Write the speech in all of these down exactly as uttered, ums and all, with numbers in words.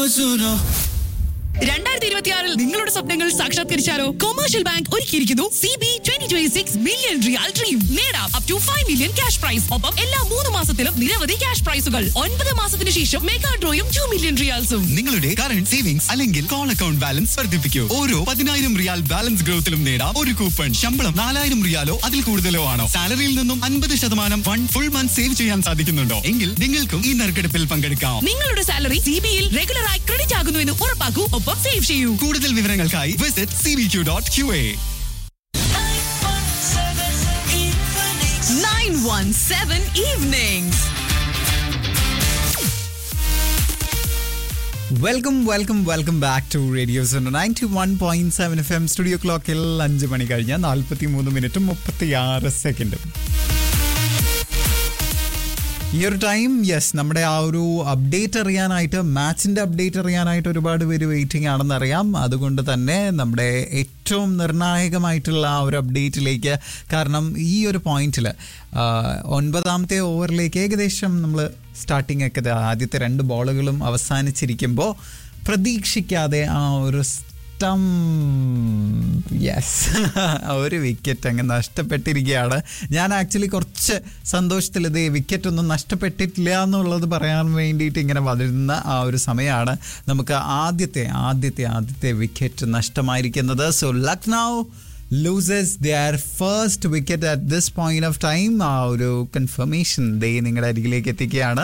सुनो രണ്ടായിരത്തി ഇരുപത്തിയാറിൽ നിങ്ങളുടെ സ്വപ്നങ്ങൾ സാക്ഷാത്കരിച്ചാലോ? കൊമേഴ്ഷ്യൽ ബാങ്ക് ഒരുക്കിയിരിക്കുന്നു C B twenty twenty six million റിയാൽ ഡ്രീം. നേടാം up to five million cash prize. ഒപ്പം എല്ലാ മൂന്ന് മാസത്തിലും നിരവധി ക്യാഷ് പ്രൈസുകൾ. ഒൻപത് മാസത്തിന് ശേഷം മെഗാ ഡ്രോയും ടു മില്യൺ റിയാൽസും. നിങ്ങളുടെ കറന്റ് സേവിംഗ്സ് അല്ലെങ്കിൽ കോൾ അക്കൗണ്ട് ബാലൻസ് വർദ്ധിപ്പിക്കൂ. ഓരോ പതിനായിരം റിയാൽ ബാലൻസ് ഗ്രോത്തിലും നേടാം ഒരു കൂപ്പൺ. ശമ്പളം നാലായിരം റിയാലോ അതിൽ കൂടുതലോ ആണോ? സാലറിയിൽ നിന്നും അൻപത് ശതമാനം വൺ ഫുൾ മന്ത് സേവ് ചെയ്യാൻ സാധിക്കുന്നുണ്ടോ? എങ്കിൽ നിങ്ങൾക്കും ഈ നറുക്കെടുപ്പിൽ പങ്കെടുക്കാം. നിങ്ങളുടെ സാലറി സി ബിയിൽ റെഗുലറായി ക്രെഡിറ്റ് ആകുന്നു എന്ന് ഉറപ്പാക്കൂ. ഒപ്പം സേവ് ചെയ്യൂ. കൂടുതൽ വിവരങ്ങൾക്കായി visit C B Q dot Q A. Nine one seven evenings. Welcome welcome welcome back to radio ninety one point seven F M. Studio ക്ലോക്കിൽ അഞ്ച് മണി കഴിഞ്ഞ നാൽപ്പത്തി മൂന്ന് മിനിറ്റും മുപ്പത്തി ആറ് സെക്കൻഡും. ഈ ഒരു ടൈം യെസ് നമ്മുടെ ആ ഒരു അപ്ഡേറ്റ് അറിയാനായിട്ട്, മാച്ചിൻ്റെ അപ്ഡേറ്റ് അറിയാനായിട്ട് ഒരുപാട് പേര് വെയിറ്റിംഗ് ആണെന്നറിയാം. അതുകൊണ്ട് തന്നെ നമ്മുടെ ഏറ്റവും നിർണായകമായിട്ടുള്ള ആ ഒരു അപ്ഡേറ്റിലേക്ക്, കാരണം ഈ ഒരു പോയിന്റിൽ ഒൻപതാമത്തെ ഓവറിലേക്ക് ഏകദേശം നമ്മൾ സ്റ്റാർട്ടിംഗ് ഒക്കെ ആദ്യത്തെ രണ്ട് ബോളുകളും അവസാനിച്ചിരിക്കുമ്പോൾ പ്രതീക്ഷിക്കാതെ ആ ഒരു സ്റ്റം യെസ് ഒരു വിക്കറ്റ് അങ്ങ് നഷ്ടപ്പെട്ടിരിക്കുകയാണ്. ഞാൻ ആക്ച്വലി കുറച്ച് സന്തോഷത്തിൽ ഇത് വിക്കറ്റ് ഒന്നും നഷ്ടപ്പെട്ടിട്ടില്ല എന്നുള്ളത് പറയാൻ വേണ്ടിയിട്ട് ഇങ്ങനെ വരുന്ന ആ ഒരു സമയമാണ് നമുക്ക് ആദ്യത്തെ ആദ്യത്തെ ആദ്യത്തെ wicket നഷ്ടമായിരിക്കുന്നത്. So Lucknow loses their first wicket at this point of time. ആ ഒരു കൺഫർമേഷൻ ദേ നിങ്ങളുടെ അരികിലേക്ക് എത്തിക്കുകയാണ്.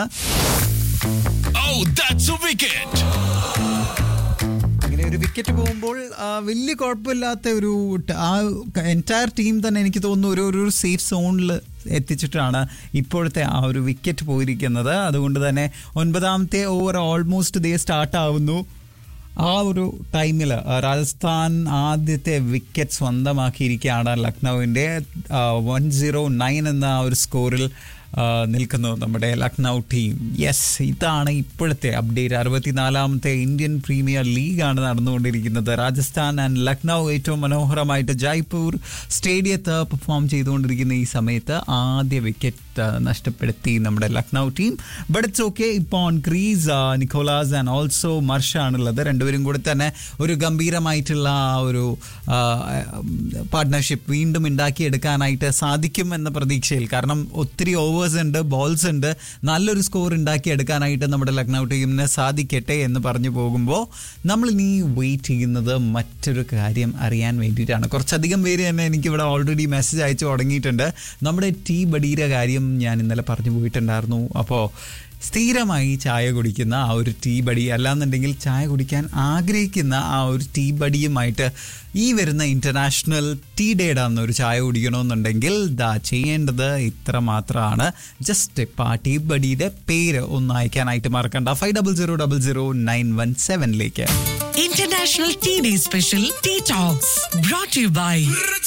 Oh, that's a wicket. അങ്ങനെ ഒരു വിക്കറ്റ് പോകുമ്പോൾ വലിയ കുഴപ്പമില്ലാത്ത ഒരു ആ എൻറ്റയർ ടീം തന്നെ എനിക്ക് തോന്നുന്നു ഒരു ഒരു സേഫ് സോണിൽ എത്തിച്ചിട്ടാണ് ഇപ്പോഴത്തെ ആ ഒരു വിക്കറ്റ് പോയിരിക്കുന്നത്. അതുകൊണ്ട് തന്നെ ഒൻപതാമത്തെ ഓവർ ഓൾമോസ്റ്റ് ദേ സ്റ്റാർട്ട് ആവുന്നു. ആ ഒരു ടൈമിൽ രാജസ്ഥാൻ ആദ്യത്തെ വിക്കറ്റ് സ്വന്തമാക്കിയിരിക്കുകയാണ്. ലക്നൌവിൻ്റെ വൺ സീറോ നയൻ എന്ന ആ ഒരു സ്കോറിൽ നിൽക്കുന്നു നമ്മുടെ ലക്നൗ ടീം. യെസ്, ഇതാണ് ഇപ്പോഴത്തെ അപ്ഡേറ്റ്. അറുപത്തിനാലാമത്തെ ഇന്ത്യൻ പ്രീമിയർ ലീഗാണ് നടന്നുകൊണ്ടിരിക്കുന്നത്. രാജസ്ഥാൻ ആൻഡ് ലക്നൗ ഏറ്റവും മനോഹരമായിട്ട് ജയ്പൂർ സ്റ്റേഡിയത്ത് പെർഫോം ചെയ്തുകൊണ്ടിരിക്കുന്ന ഈ സമയത്ത് ആദ്യ വിക്കറ്റ് നഷ്ടപ്പെടുത്തി നമ്മുടെ Lucknow team. But it's okay. ഇപ്പോൾ on crease Nicholas and also മർഷ ആണുള്ളത്. രണ്ടുപേരും കൂടി തന്നെ ഒരു ഗംഭീരമായിട്ടുള്ള ആ ഒരു പാർട്ട്ണർഷിപ്പ് വീണ്ടും ഉണ്ടാക്കിയെടുക്കാനായിട്ട് സാധിക്കും എന്ന പ്രതീക്ഷയിൽ, കാരണം ഒത്തിരി ഓവർ ഉണ്ട്, ബോൾസ് ഉണ്ട്, നല്ലൊരു സ്കോർ ഉണ്ടാക്കിയെടുക്കാനായിട്ട് നമ്മുടെ ലക്നൗ ടീമിന് സാധിക്കട്ടെ എന്ന് പറഞ്ഞു പോകുമ്പോൾ നമ്മൾ ഇനി വെയിറ്റ് ചെയ്യുന്നത് മറ്റൊരു കാര്യം അറിയാൻ വേണ്ടിയിട്ടാണ്. കുറച്ചധികം പേര് തന്നെ എനിക്കിവിടെ ഓൾറെഡി മെസ്സേജ് അയച്ചു തുടങ്ങിയിട്ടുണ്ട്. നമ്മുടെ ടീ ബഡിയുടെ കാര്യം ഞാൻ ഇന്നലെ പറഞ്ഞു പോയിട്ടുണ്ടായിരുന്നു. അപ്പോൾ സ്ഥിരമായി ചായ കുടിക്കുന്ന ആ ഒരു ടീ ബഡി, അല്ലാന്നുണ്ടെങ്കിൽ ചായ കുടിക്കാൻ ആഗ്രഹിക്കുന്ന ആ ഒരു ടീ ബഡിയുമായിട്ട് ഈ വരുന്ന ഇൻ്റർനാഷണൽ ടീ ഡേയുടെ അന്ന് ഒരു ചായ കുടിക്കണമെന്നുണ്ടെങ്കിൽ ദാ ചെയ്യേണ്ടത് ഇത്ര മാത്രമാണ്. ജസ്റ്റ് ഇപ്പം ആ ടീ ബഡിയുടെ പേര് ഒന്ന് അയക്കാനായിട്ട് മറക്കണ്ട. Five double zero double zero nine one സെവനിലേക്ക്. International tea day special tea talks brought you by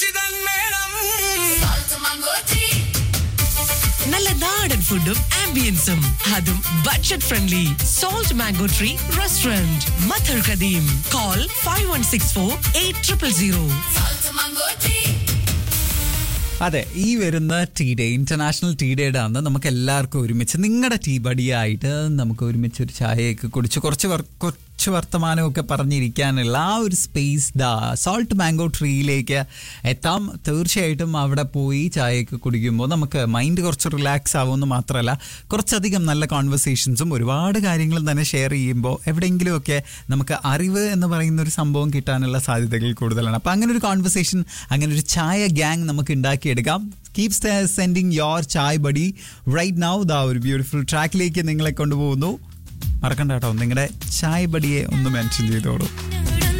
നല്ല നാടൻ ഫുഡും ആംബിയൻസും, അതും budget friendly. Salt mango tree restaurant, മഥർ കദീം. Call five one six four eight triple zero. അതെ, ഈ വരുന്ന ടീ ഡേ, ഇന്റർനാഷണൽ ടീ ഡേയുടെ അന്ന് നമുക്ക് എല്ലാവർക്കും ഒരുമിച്ച് നിങ്ങളുടെ ടീ ബഡിയായിട്ട് നമുക്ക് ഒരുമിച്ച് ഒരു ചായയൊക്കെ കുടിച്ച് കുറച്ച് കുറച്ച് വർത്തമാനമൊക്കെ പറഞ്ഞിരിക്കാനുള്ള ആ ഒരു സ്പേസ് ദാ സോൾട്ട് മാംഗോ ട്രീയിലേക്ക് എത്താം. തീർച്ചയായിട്ടും അവിടെ പോയി ചായയൊക്കെ കുടിക്കുമ്പോൾ നമുക്ക് മൈൻഡ് കുറച്ച് റിലാക്സ് ആവുമെന്ന് മാത്രമല്ല, കുറച്ചധികം നല്ല കോൺവെർസേഷൻസും ഒരുപാട് കാര്യങ്ങളും തന്നെ ഷെയർ ചെയ്യുമ്പോൾ എവിടെയെങ്കിലുമൊക്കെ നമുക്ക് അറിവ് എന്ന് പറയുന്ന ഒരു സംഭവം കിട്ടാനുള്ള സാധ്യതകൾ കൂടുതലാണ്. അപ്പം അങ്ങനെ ഒരു കോൺവെർസേഷൻ, അങ്ങനെ ഒരു ചായ ഗ്യാങ് നമുക്ക് ഉണ്ടാക്കിയെടുക്കാം. Keep sending your Chai buddy right now. ദാ ഒരു ബ്യൂട്ടിഫുൾ ട്രാക്കിലേക്ക് നിങ്ങളെ കൊണ്ടുപോകുന്നു. മറക്കണ്ട കേട്ടോ, നിങ്ങളുടെ ചായ ബഡിയെ ഒന്ന് മെൻഷൻ ചെയ്തോളൂ.